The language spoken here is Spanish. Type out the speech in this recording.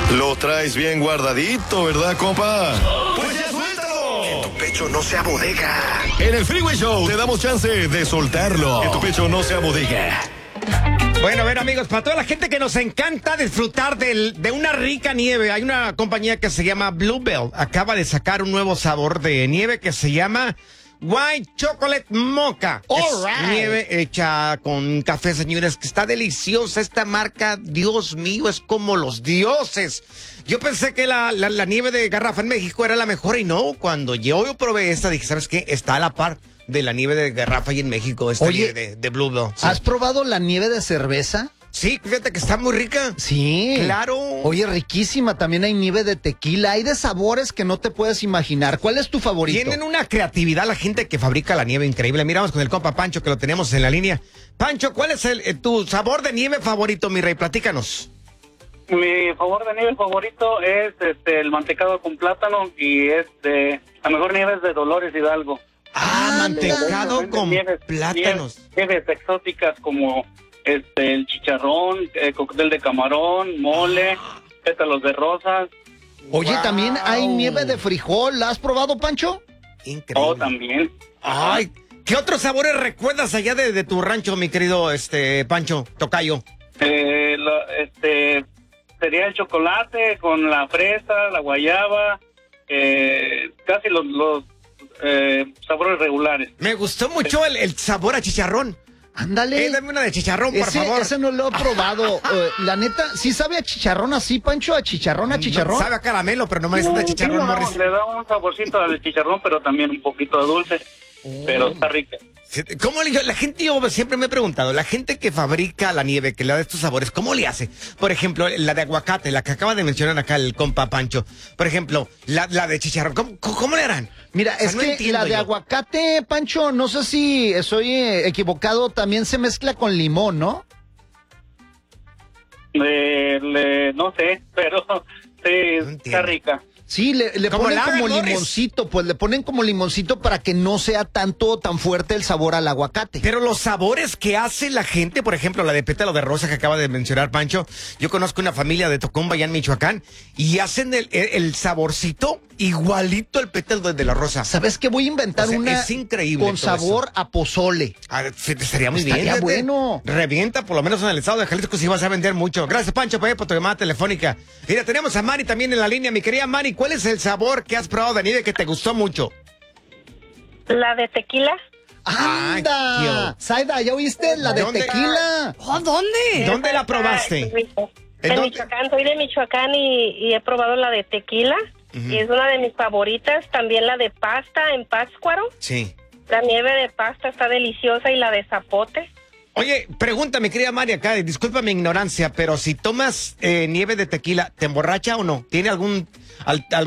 Lo traes bien guardadito, ¿verdad, compa? ¡Pues ya suéltalo! Que tu pecho no sea bodega. En el Freeway Show te damos chance de soltarlo. Que tu pecho no sea bodega. Bueno, a ver, amigos, para toda la gente que nos encanta disfrutar de una rica nieve, hay una compañía que se llama Bluebell. Acaba de sacar un nuevo sabor de nieve que se llama White Chocolate Mocha. Es nieve hecha con café, señores, que está deliciosa esta marca. Dios mío, es como los dioses. Yo pensé que la nieve de garrafa en México era la mejor y no. Cuando yo probé esta, dije, ¿sabes qué? Está a la par de la nieve de garrafa ahí en México, esta nieve de Bluebell. Sí. ¿Has probado la nieve de cerveza? Sí, fíjate que está muy rica. Sí. Claro. Oye, riquísima. También hay nieve de tequila. Hay de sabores que no te puedes imaginar. ¿Cuál es tu favorito? Tienen una creatividad la gente que fabrica la nieve increíble. Miramos con el compa Pancho, que lo tenemos en la línea. Pancho, ¿cuál es tu sabor de nieve favorito, mi rey? Platícanos. Mi sabor de nieve favorito es el mantecado con plátano y la mejor nieve es de Dolores Hidalgo. Mantecado con plátanos. Nieves exóticas como el chicharrón, cóctel de camarón, mole, pétalos de rosas. Oye, también hay nieve de frijol. ¿La has probado, Pancho? Increíble. Oh, también. Ay, ¿qué otros sabores recuerdas allá de tu rancho, mi querido Pancho, tocayo? Sería el chocolate con la fresa, la guayaba, casi los sabores regulares. Me gustó mucho el sabor a chicharrón. Ándale. Dame una de chicharrón, por favor. Ese no lo he probado. La neta, ¿sí sabe a chicharrón así, Pancho? ¿A chicharrón? No, sabe a caramelo, pero no me dice de chicharrón, Morris. Le da un saborcito al chicharrón, pero también un poquito de dulce. Pero está rica. ¿Cómo la gente, yo siempre me he preguntado, la gente que fabrica la nieve, que le da estos sabores, ¿cómo le hace? Por ejemplo, la de aguacate, la que acaba de mencionar acá el compa Pancho. Por ejemplo, la de chicharrón, ¿cómo le harán? Mira, es que la de aguacate, Pancho, no sé si estoy equivocado, también se mezcla con limón, ¿no? No sé, pero sí, está rica. Sí, le ponen como limoncito, pues le ponen como limoncito para que no sea tan fuerte el sabor al aguacate. Pero los sabores que hace la gente, por ejemplo, la de pétalo de rosa que acaba de mencionar Pancho, yo conozco una familia de Tocumba allá en Michoacán y hacen el saborcito igualito al pétalo de la rosa. ¿Sabes qué? Voy a inventar una es increíble con sabor a pozole. Estaría muy bien. Estaría bueno. Revienta, por lo menos en el estado de Jalisco, si vas a vender mucho. Gracias, Pancho, por tu llamada telefónica. Mira, tenemos a Mari también en la línea. Mi querida Mari, ¿cuál es el sabor que has probado de nieve que te gustó mucho? La de tequila. ¡Anda! Saida, ¿ya oíste? La de tequila. Oh, ¿dónde? ¿Dónde la probaste? En Michoacán, soy de Michoacán y he probado la de tequila. Y es una de mis favoritas. También la de pasta en Pátzcuaro. Sí. La nieve de pasta está deliciosa y la de zapote. Oye, pregúntame, querida Mari, acá, disculpa mi ignorancia, pero si tomas nieve de tequila, ¿te emborracha o no? ¿Tiene algún